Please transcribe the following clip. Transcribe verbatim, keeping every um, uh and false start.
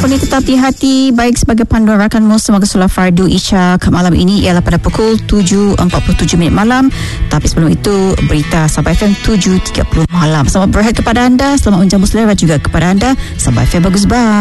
Telefon ni tetap hati-hati. Baik, sebagai panduan rakanmu, semoga solat fardu isyak malam ini ialah pada pukul tujuh empat puluh tujuh minit malam. Tapi sebelum itu, berita Sabah F M tujuh tiga puluh malam. Selamat berehat kepada anda, selamat menjamu selera juga kepada anda. Sabah F M bagus, bye.